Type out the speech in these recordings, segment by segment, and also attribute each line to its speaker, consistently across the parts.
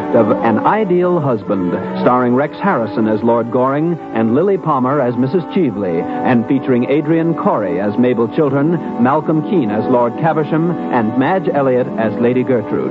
Speaker 1: of An Ideal Husband, starring Rex Harrison as Lord Goring and Lily Palmer as Mrs. Cheveley, and featuring Adrian Corey as Mabel Chiltern, Malcolm Keane as Lord Caversham, and Madge Elliott as Lady Gertrude.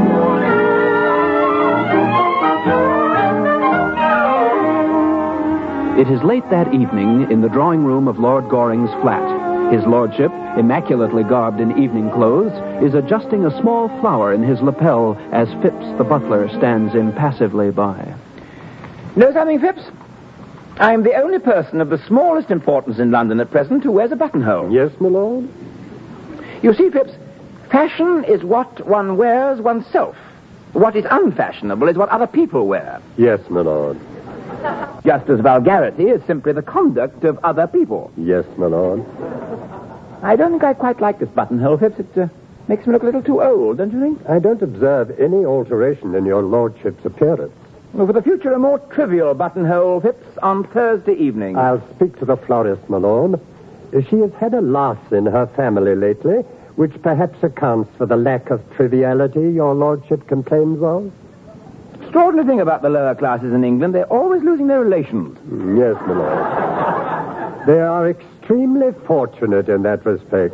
Speaker 1: It is late that evening in the drawing room of Lord Goring's flat. His lordship, immaculately garbed in evening clothes, is adjusting a small flower in his lapel as Phipps the butler stands impassively by.
Speaker 2: Know something, Phipps? I'm the only person of the smallest importance in London at present who wears a buttonhole.
Speaker 3: Yes, my lord?
Speaker 2: You see, Phipps, fashion is what one wears oneself. What is unfashionable is what other people wear.
Speaker 3: Yes, my lord.
Speaker 2: Just as vulgarity is simply the conduct of other people.
Speaker 3: Yes, my lord.
Speaker 2: I don't think I quite like this buttonhole, Phipps. It makes me look a little too old, don't you think?
Speaker 3: I don't observe any alteration in your lordship's appearance.
Speaker 2: Well, for the future, a more trivial buttonhole, Phipps, on Thursday evening.
Speaker 3: I'll speak to the florist, my lord. She has had a loss in her family lately, which perhaps accounts for the lack of triviality your lordship complains of.
Speaker 2: Extraordinary thing about the lower classes in England, they're always losing their relations.
Speaker 3: Yes, my lord. They are extremely fortunate in that respect.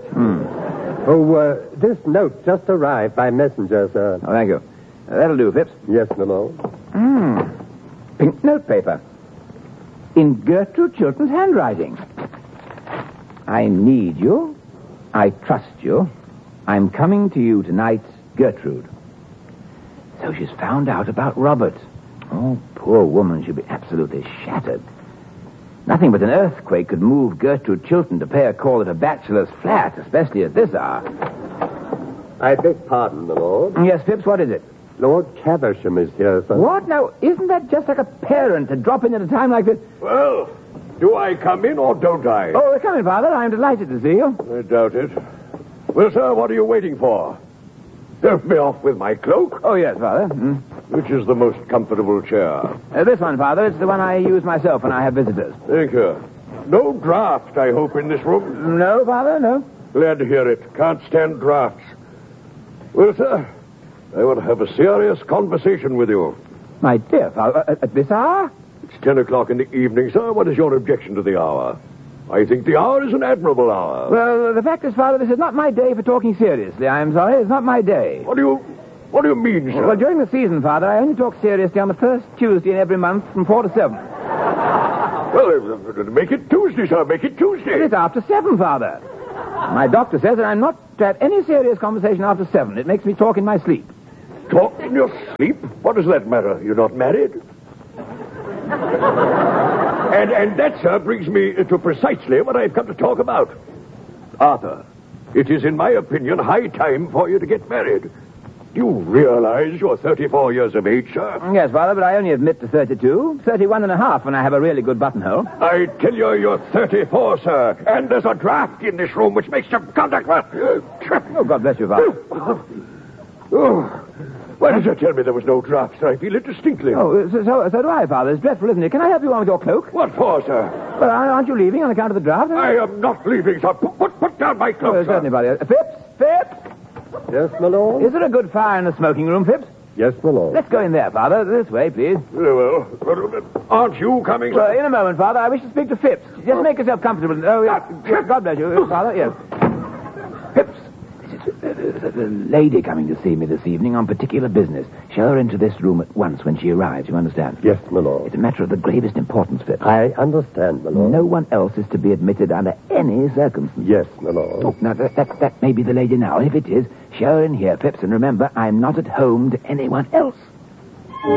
Speaker 3: This note just arrived by messenger, sir.
Speaker 2: Oh, thank you. That'll do, Phipps.
Speaker 3: Yes, my lord.
Speaker 2: Pink notepaper. In Gertrude Chiltern's handwriting. I need you. I trust you. I'm coming to you tonight, Gertrude. So she's found out about Robert. Oh, poor woman, she'll be absolutely shattered. Nothing but an earthquake could move Gertrude Chiltern to pay a call at a bachelor's flat, especially at this hour.
Speaker 3: I beg pardon, my lord.
Speaker 2: Yes, Phipps, what is it?
Speaker 3: Lord Caversham is here, sir.
Speaker 2: What? Now, isn't that just like a parent to drop in at a time like this?
Speaker 4: Well, do I come in or don't I?
Speaker 2: Oh, come in, Father. I'm delighted to see you.
Speaker 4: I doubt it. Well, sir, what are you waiting for? Help me off with my cloak.
Speaker 2: Oh, yes, Father.
Speaker 4: Which is the most comfortable chair?
Speaker 2: This one, Father. It's the one I use myself when I have visitors.
Speaker 4: Thank you. No draft, I hope, in this room?
Speaker 2: No, Father, no.
Speaker 4: Glad to hear it. Can't stand drafts. Well, sir, I want to have a serious conversation with you.
Speaker 2: My dear Father, at this hour?
Speaker 4: It's 10 o'clock in the evening, sir. What is your objection to the hour? I think the hour is an admirable hour.
Speaker 2: Well, the fact is, Father, this is not my day for talking seriously. I'm sorry, it's not my day.
Speaker 4: What do you mean, sir?
Speaker 2: Well, during the season, Father, I only talk seriously on the first Tuesday in every month from 4 to 7.
Speaker 4: Well, make it Tuesday, sir. Make it Tuesday.
Speaker 2: It's after 7, Father. My doctor says that I'm not to have any serious conversation after 7. It makes me talk in my sleep.
Speaker 4: Talk in your sleep? What does that matter? You're not married? And that, sir, brings me to precisely what I've come to talk about. Arthur, it is, in my opinion, high time for you to get married. Do you realize you're 34 years of age, sir?
Speaker 2: Yes, Father, but I only admit to 32. 31 and a half when I have a really good buttonhole.
Speaker 4: I tell you, you're 34, sir. And there's a draft in this room which makes your conduct...
Speaker 2: Oh, God bless you, Father.
Speaker 4: Why did you tell me there was no draft, sir? I feel it distinctly.
Speaker 2: Oh, so do I, Father. It's dreadful, isn't it? Can I help you on with your cloak?
Speaker 4: What for, sir?
Speaker 2: Well, aren't you leaving on account of the draft?
Speaker 4: I am not leaving, sir. Put down my cloak, sir.
Speaker 2: Certainly, Father. Phipps?
Speaker 3: Yes, my lord?
Speaker 2: Is there a good fire in the smoking room, Phipps?
Speaker 3: Yes, my lord.
Speaker 2: Let's go in there, Father. This way, please.
Speaker 4: Very well. Aren't you coming, sir?
Speaker 2: Well, in a moment, Father. I wish to speak to Phipps. Just make yourself comfortable. Oh, yes. God bless you, Father. Yes. Phipps. There's a lady coming to see me this evening on particular business. Show her into this room at once when she arrives, you understand?
Speaker 3: Yes, my lord.
Speaker 2: It's a matter of the gravest importance, Phipps.
Speaker 3: I understand, my lord.
Speaker 2: No one else is to be admitted under any circumstances.
Speaker 3: Yes, my lord.
Speaker 2: Oh, now, that may be the lady now. If it is, show her in here, Phipps, and remember, I'm not at home to anyone else.